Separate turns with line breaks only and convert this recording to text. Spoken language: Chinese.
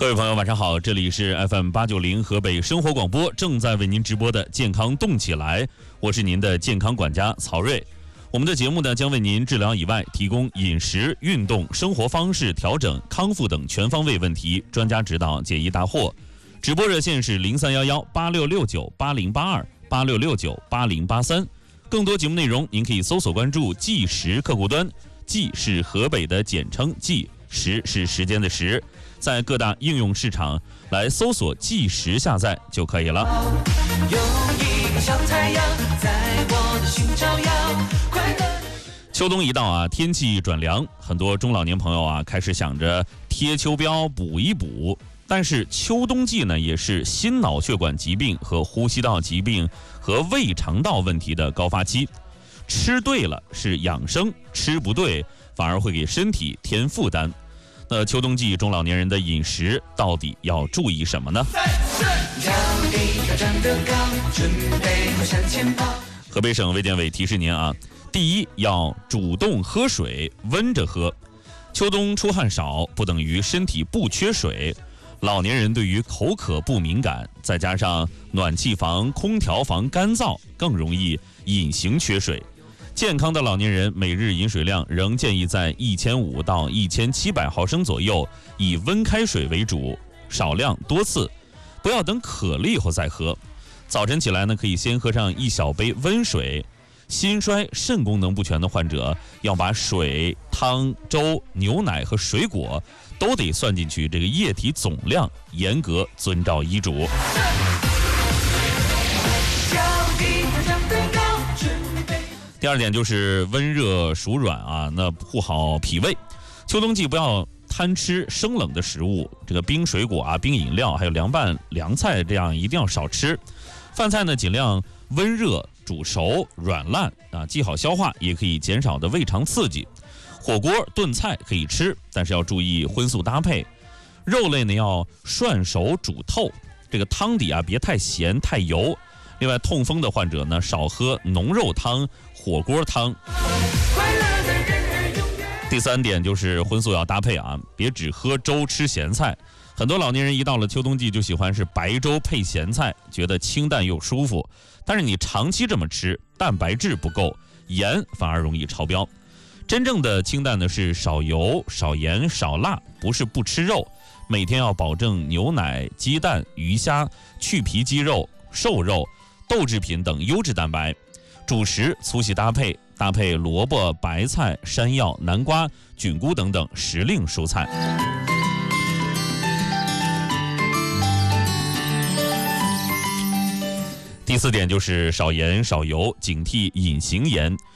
各位朋友晚上好，这里是 FM890 河北生活广播正在为您直播的健康动起来，我是您的健康管家曹睿。我们的节目呢，将为您治疗以外提供饮食、运动、生活方式调整、康复等全方位问题，专家指导，解疑答惑。直播热线是03118669808286698083。更多节目内容您可以搜索关注计时客户端，计是河北的简称，计时是时间的时，在各大应用市场来搜索计时下载就可以了。有一个小太阳在我的心照耀，快乐。秋冬一到啊，天气转凉，很多中老年朋友啊开始想着贴秋膘补一补。但是秋冬季呢，也是心脑血管疾病和呼吸道疾病和胃肠道问题的高发期。吃对了是养生，吃不对反而会给身体添负担。那秋冬季中老年人的饮食到底要注意什么呢？河北省卫健委提示您啊，第一，要主动喝水，温着喝。秋冬出汗少不等于身体不缺水。老年人对于口渴不敏感，再加上暖气房、空调房干燥，更容易隐形缺水。健康的老年人每日饮水量仍建议在1500到1700毫升左右，以温开水为主，少量多次，不要等渴了以后再喝。早晨起来呢，可以先喝上1小杯温水。心衰、肾功能不全的患者要把水、汤、粥、牛奶和水果都得算进去这个液体总量，严格遵照医嘱。第二点就是温热熟软啊，那护好脾胃。秋冬季不要贪吃生冷的食物，这个冰水果啊、冰饮料还有凉拌凉菜，这样一定要少吃。饭菜呢，尽量温热煮熟软烂啊，既好消化，也可以减少的胃肠刺激。火锅炖菜可以吃，但是要注意荤素搭配。肉类呢要涮熟煮透，这个汤底啊别太咸太油。另外，痛风的患者呢少喝浓肉汤、火锅汤。第三点就是荤素要搭配啊，别只喝粥吃咸菜。很多老年人一到了秋冬季就喜欢是白粥配咸菜，觉得清淡又舒服。但是你长期这么吃，蛋白质不够，盐反而容易超标。真正的清淡呢是少油、少盐、少辣，不是不吃肉。每天要保证牛奶、鸡蛋、鱼虾、去皮鸡肉、瘦肉、豆制品等优质蛋白。主食粗细搭配萝卜、白菜、山药、南瓜、菌菇等等时令蔬菜。第四点就是少盐少油，警惕隐形盐。